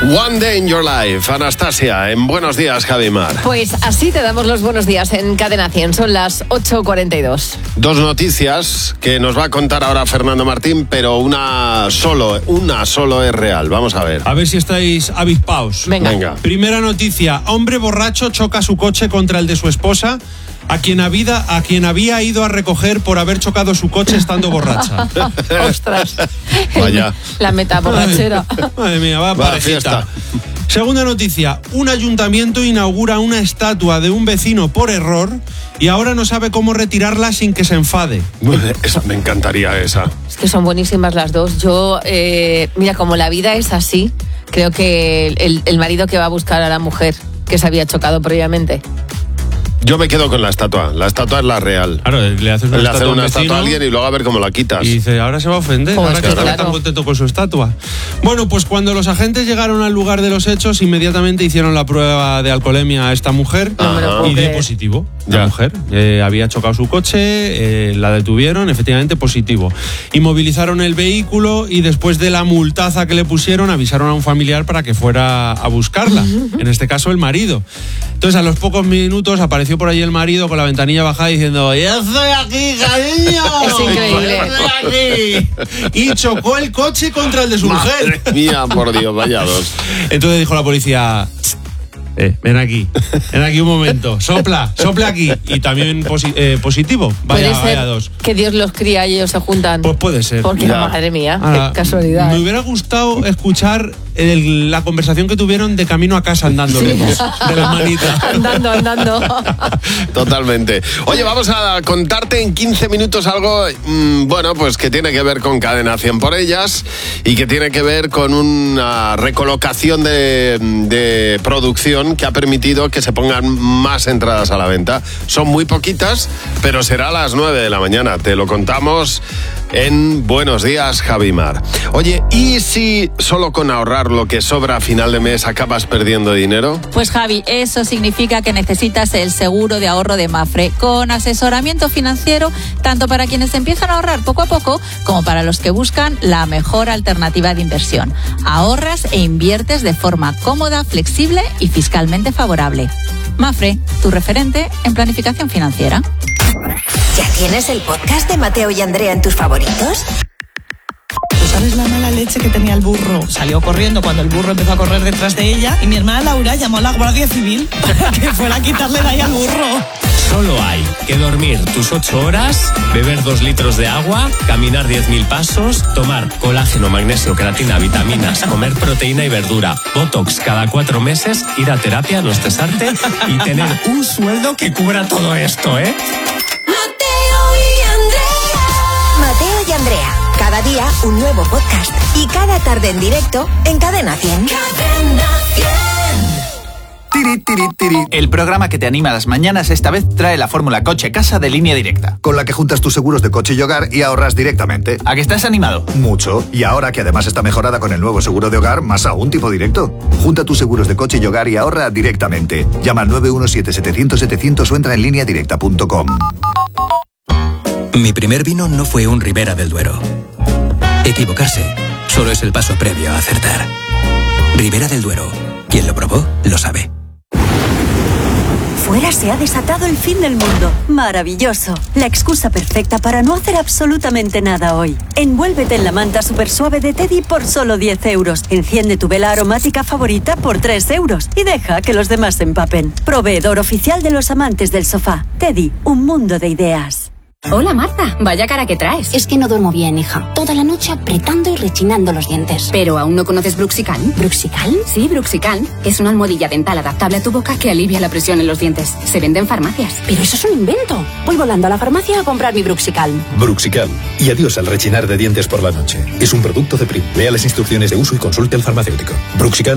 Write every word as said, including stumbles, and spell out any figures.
One Day in Your Life, Anastasia, en Buenos Días, Javi Mar. Pues así te damos los buenos días en Cadena cien, son las ocho cuarenta y dos. Dos noticias que nos va a contar ahora Fernando Martín, pero una solo, una solo es real. Vamos a ver. A ver si estáis avispaos. Venga. Venga. Primera noticia, hombre borracho choca su coche contra el de su esposa, a quien, había, a quien había ido a recoger por haber chocado su coche estando borracha. Ostras. Vaya. La meta borrachera. Madre mía, va, Va, parejita. fiesta. Segunda noticia, un ayuntamiento inaugura una estatua de un vecino por error y ahora no sabe cómo retirarla sin que se enfade. Esa, me encantaría esa. Es que son buenísimas las dos. Yo, eh, mira, como la vida es así, creo que el, el marido que va a buscar a la mujer que se había chocado previamente. Yo me quedo con la estatua. La estatua es la real. Claro, le haces una Le hace estatua a un una estatua a vecino alguien y luego a ver cómo la quitas. y dice, ahora se va a ofender, Joder, ahora que claro. está tan contento con su estatua. Bueno, pues cuando los agentes llegaron al lugar de los hechos, inmediatamente hicieron la prueba de alcoholemia a esta mujer No me lo Ajá. puedo y dio creer. positivo. Ya. La mujer eh, había chocado su coche, eh, la detuvieron, efectivamente positivo. Inmovilizaron el vehículo y después de la multaza que le pusieron, avisaron a un familiar para que fuera a buscarla. En este caso, el marido. Entonces, a los pocos minutos apareció por ahí el marido con la ventanilla bajada diciendo, ¡ya estoy aquí, cariño! Es increíble. ¡Ya estoy aquí! Y chocó el coche contra el de su mujer. Madre mía, por Dios, vaya dos. Entonces dijo la policía, eh, ven aquí, ven aquí un momento, sopla, sopla aquí. Y también posi- eh, positivo, vaya, Puede ser vaya dos. que Dios los cría y ellos se juntan. Pues puede ser. Porque, Ya. madre mía, Ahora, qué casualidad. Me ¿eh? hubiera gustado escuchar el- la conversación que tuvieron de camino a casa andando Sí. lejos, de la manita. Andando, andando. Totalmente. Oye, vamos a contarte en quince minutos algo, mmm, bueno, pues que tiene que ver con Cadena cien por ellas y que tiene que ver con una recolocación de, de producción que ha permitido que se pongan más entradas a la venta. Son muy poquitas, pero será a las nueve de la mañana. Te lo contamos en Buenos Días, Javi Mar. Oye, ¿y si solo con ahorrar lo que sobra a final de mes acabas perdiendo dinero? Pues Javi, eso significa que necesitas el seguro de ahorro de Mapfre, con asesoramiento financiero tanto para quienes empiezan a ahorrar poco a poco como para los que buscan la mejor alternativa de inversión. Ahorras e inviertes de forma cómoda, flexible y fiscalmente favorable. Mapfre, tu referente en planificación financiera. ¿Ya tienes el podcast de Mateo y Andrea en tus favoritos? ¿Tú sabes la mala leche que tenía el burro? Salió corriendo cuando el burro empezó a correr detrás de ella y mi hermana Laura llamó a la Guardia Civil para que fuera a quitarle de ahí al burro. Solo hay que dormir tus ocho horas, beber dos litros de agua, caminar diez mil pasos, tomar colágeno, magnesio, creatina, vitaminas, comer proteína y verdura, botox cada cuatro meses, ir a terapia, no estresarte y tener un sueldo que cubra todo esto, ¿eh? Mateo y Andrea. Mateo y Andrea. Cada día un nuevo podcast. Y cada tarde en directo en Cadena cien. Cadena cien. Tiri, tiri, tiri. El programa que te anima a las mañanas esta vez trae la fórmula coche-casa de Línea Directa, con la que juntas tus seguros de coche y hogar y ahorras directamente. ¿A que estás animado? Mucho. Y ahora que además está mejorada con el nuevo seguro de hogar, más aún tipo directo. Junta tus seguros de coche y hogar y ahorra directamente. Llama al nueve uno siete, setecientos, setecientos o entra en línea directa punto com. Mi primer vino no fue un Ribera del Duero. Equivocarse solo es el paso previo a acertar. Ribera del Duero. Quien lo probó, lo sabe. Fuera se ha desatado el fin del mundo. Maravilloso. La excusa perfecta para no hacer absolutamente nada hoy. Envuélvete en la manta super suave de Teddy por solo diez euros. Enciende tu vela aromática favorita por tres euros. Y deja que los demás se empapen. Proveedor oficial de los amantes del sofá. Teddy, un mundo de ideas. Hola Marta, vaya cara que traes. Es que no duermo bien, hija. Toda la noche apretando y rechinando los dientes. ¿Pero aún no conoces Bruxical? ¿Bruxical? Sí, Bruxical. Es una almohadilla dental adaptable a tu boca que alivia la presión en los dientes. Se vende en farmacias. Pero eso es un invento. Voy volando a la farmacia a comprar mi Bruxical. Bruxical. Y adiós al rechinar de dientes por la noche. Es un producto de Prim. Lea las instrucciones de uso y consulte al farmacéutico. Bruxical.